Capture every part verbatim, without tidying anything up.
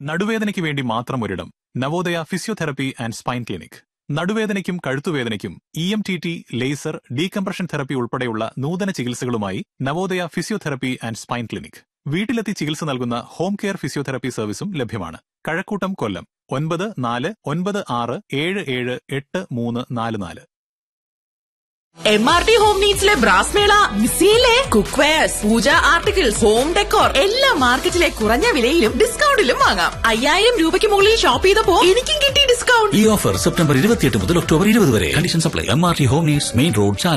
നടുവേദനയ്ക്ക് വേണ്ടി മാത്രം ഒരിടം. Navodaya physiotherapy and spine clinic. നടുവേദനയ്ക്കും കഴുത്തുവേദനയ്ക്കും E M T T, laser, decompression therapy ഉൾപ്പെടെയുള്ള നൂതന ചികിത്സകളുമായി Navodaya physiotherapy and spine clinic. വീട്ടിലെത്തി ചികിത്സ നൽകുന്ന ഹോം കെയർ ഫിസിയോതെറപ്പി സർവീസും ലഭ്യമാണ്. കഴക്കൂട്ടം, കൊല്ലം. ഒൻപത് നാല് ഒൻപത് ആറ് ഏഴ് ഏഴ് എട്ട് മൂന്ന് നാല് നാല്. M R T home നീഡ്സിലെ brass മേള മിസ്സിയിലെ കുക്ക് വെയർസ്, പൂജ ആർട്ടിക്കിൾസ്, ഹോം ഡെക്കോർ എല്ലാം മാർക്കറ്റിലെ കുറഞ്ഞ വിലയിലും ഡിസ്കൗണ്ടിലും വാങ്ങാം. അയ്യായിരം രൂപയ്ക്ക് മുകളിൽ ഷോപ്പ് ചെയ്തപ്പോ എനിക്കും കിട്ടി ഡിസ്കൗണ്ട്. ഈ ഓഫർ സെപ്റ്റംബർ ഇരുപത്തിയെട്ട് മുതൽ ഒക്ടോബർ ഇരുപത് വരെ. Condition supply. M R T home needs, main road, ചാല.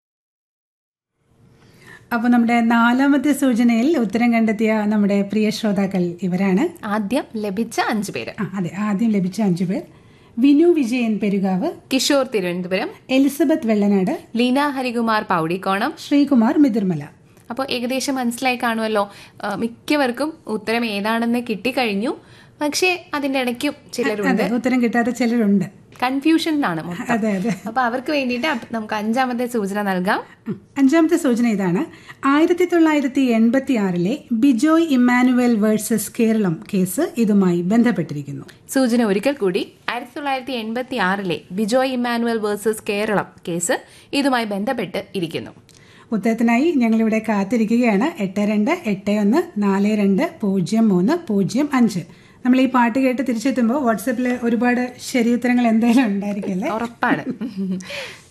അപ്പോൾ നമ്മുടെ നാലാമത്തെ സൂചനയിൽ ഉത്തരം കണ്ടെത്തിയ നമ്മുടെ പ്രിയ ശ്രോതാക്കൾ ഇവരാണ്. ആദ്യം ലഭിച്ച അഞ്ചു പേര്. അതെ, ആദ്യം ലഭിച്ച അഞ്ചു പേർ: വിനു വിജയൻ പെരുകാവ്, കിഷോർ തിരുവനന്തപുരം, എലിസബത്ത് വെള്ളനാട്, ലീന ഹരികുമാർ പൗടിക്കോണം, ശ്രീകുമാർ മിതിർമല. അപ്പോൾ ഏകദേശം മനസ്സിലായി കാണുമല്ലോ. മിക്കവർക്കും ഉത്തരം ഏതാണെന്ന് കിട്ടിക്കഴിഞ്ഞു. പക്ഷേ അതിന്റെ ഇടയ്ക്കും ചിലരുണ്ട് ഉത്തരം കിട്ടാത്ത ചിലരുണ്ട്. കൺഫ്യൂഷനാണ്. അതെ അതെ. അപ്പൊ അവർക്ക് വേണ്ടിയിട്ട് നമുക്ക് അഞ്ചാമത്തെ സൂചന നൽകാം. അഞ്ചാമത്തെ സൂചന ഇതാണ്: ആയിരത്തി തൊള്ളായിരത്തി എൺപത്തി ആറിലെ Bijoy Emmanuel versus Keralam case ഇതുമായി ബന്ധപ്പെട്ടിരിക്കുന്നു. സൂചന ഒരിക്കൽ കൂടി: ആയിരത്തി തൊള്ളായിരത്തി എൺപത്തി ആറിലെ Bijoy Emmanuel versus Keralam case ഇതുമായി ബന്ധപ്പെട്ട് ഇരിക്കുന്നു. ഉത്തരത്തിനായി ഞങ്ങളിവിടെ കാത്തിരിക്കുകയാണ്. എട്ട് രണ്ട് എട്ട് ഒന്ന് നാല് രണ്ട് പൂജ്യം മൂന്ന് പൂജ്യം അഞ്ച്. നമ്മൾ ഈ പാട്ട് കേട്ട് തിരിച്ചെത്തുമ്പോൾ വാട്സാപ്പിൽ ഒരുപാട് ശരി ഉത്തരങ്ങൾ എന്തായാലും ഉണ്ടായിരിക്കും അല്ലേ? ഉറപ്പാണ്.